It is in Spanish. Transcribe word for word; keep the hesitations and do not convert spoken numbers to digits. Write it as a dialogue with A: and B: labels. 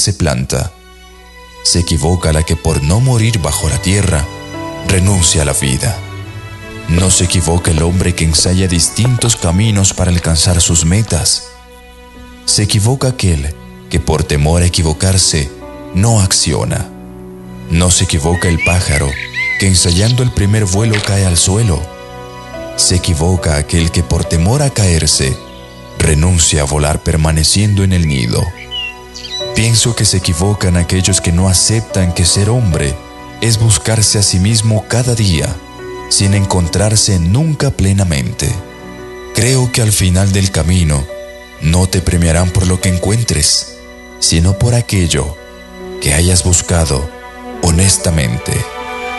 A: se planta. Se equivoca la que por no morir bajo la tierra renuncia a la vida. No se equivoca el hombre que ensaya distintos caminos para alcanzar sus metas. Se equivoca aquel que por temor a equivocarse no acciona. No se equivoca el pájaro que ensayando el primer vuelo cae al suelo. Se equivoca aquel que por temor a caerse renuncia a volar permaneciendo en el nido. Pienso que se equivocan aquellos que no aceptan que ser hombre es buscarse a sí mismo cada día, sin encontrarse nunca plenamente. Creo que al final del camino no te premiarán por lo que encuentres, sino por aquello que hayas buscado honestamente.